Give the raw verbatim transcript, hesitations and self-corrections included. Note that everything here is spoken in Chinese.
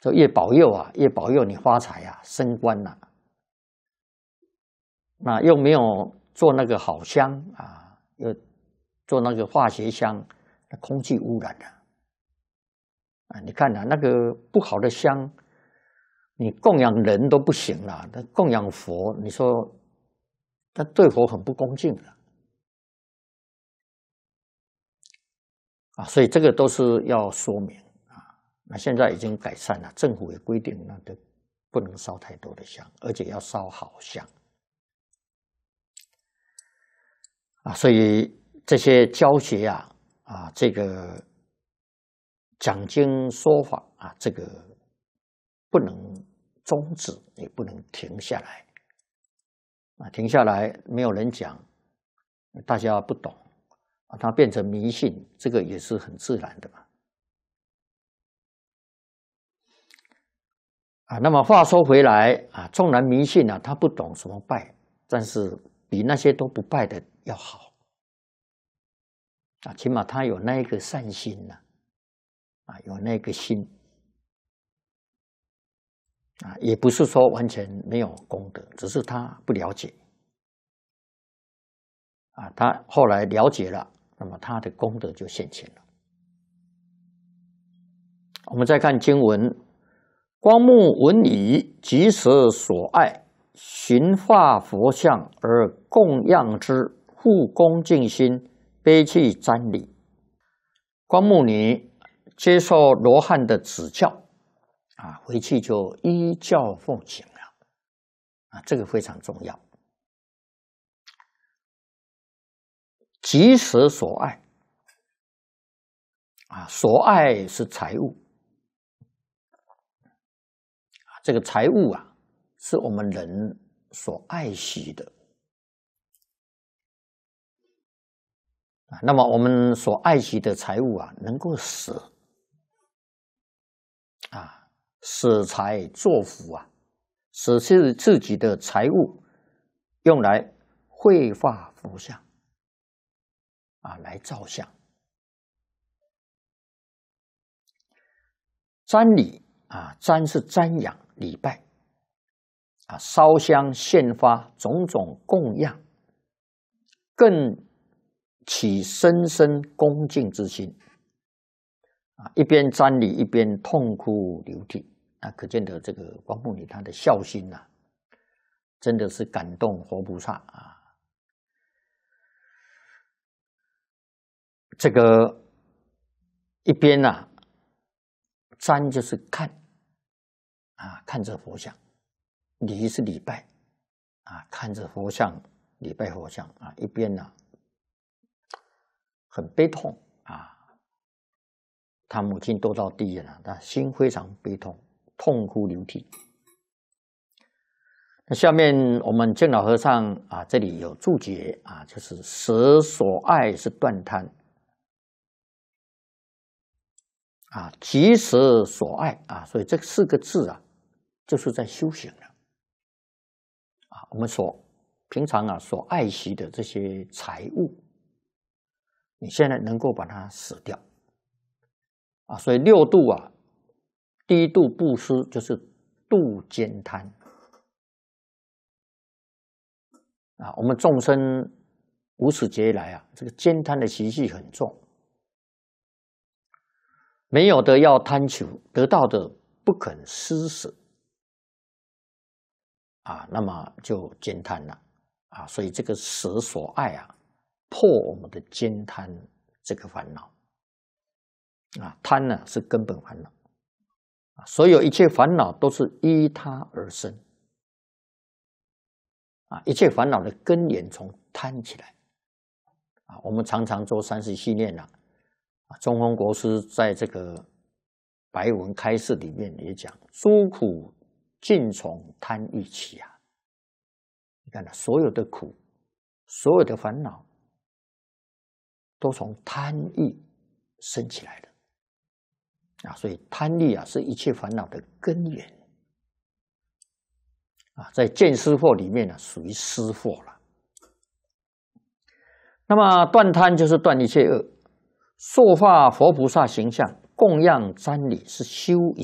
说越保佑啊，越保佑你发财啊，升官呐、啊。那又没有做那个好香啊，又做那个化学香，那空气污染了啊！你看啊，那个不好的香，你供养人都不行了，那供养佛，你说那对佛很不恭敬了啊！所以这个都是要说明啊。那现在已经改善了，政府也规定那都不能烧太多的香，而且要烧好香。啊，所以这些教学啊，啊，这个讲经说法啊，这个不能终止，也不能停下来。啊，停下来没有人讲，大家不懂，啊，它变成迷信，这个也是很自然的嘛。啊，那么话说回来啊，纵然迷信啊，他不懂什么拜，但是比那些都不拜的要好。啊，起码他有那一个善心呐，啊，有那个心，啊，也不是说完全没有功德，只是他不了解，啊，他后来了解了，那么他的功德就现前了。我们再看经文：光目闻已，即舍所爱，寻化佛像而供养之，复恭敬心。悲泣瞻礼，光目女接受罗汉的指教啊，回去就依教奉行了啊，这个非常重要。即舍所爱啊，所爱是财物啊，这个财物啊，是我们人所爱惜的。那么我们所爱惜的财物啊，能够舍啊，舍财作福啊，舍弃自己的财物，用来绘画佛像啊，来造像。瞻礼啊，瞻是瞻仰礼拜啊，烧香献发种种供养，更起深深恭敬之心啊，一边瞻礼一边痛哭流涕啊，可见得这个光目女她的孝心呐、啊，真的是感动活菩萨啊。这个一边呐、啊，瞻就是看啊，看着佛像；礼是礼拜啊，看着佛像礼拜佛像啊，一边呢、啊。很悲痛啊！他母亲都到地狱了，他心非常悲痛，痛哭流涕。那下面我们净老和尚啊，这里有注解啊，就是舍所爱是断贪啊，即舍所爱啊，所以这四个字啊，就是在修行了啊。我们所平常啊所爱惜的这些财物。你现在能够把它舍掉啊，所以六度啊，第一度布施就是度慳贪啊。我们众生无始劫来啊，这个慳贪的习气很重，没有的要贪求，得到的不肯施舍啊，那么就慳贪了啊。所以这个舍所爱啊。破我们的慳贪这个烦恼啊，贪呢是根本烦恼啊，所有一切烦恼都是依它而生啊，一切烦恼的根源从贪起来啊。我们常常做三十系念呐啊，中峰国师在这个白文开示里面也讲，诸苦尽从贪欲起啊。你看啊，所有的苦，所有的烦恼。都从贪欲生起来的啊，所以贪欲啊是一切烦恼的根源啊，在见思惑里面呢、啊，属于思惑了。那么断贪就是断一切恶，塑化佛菩萨形象，供养瞻礼是修一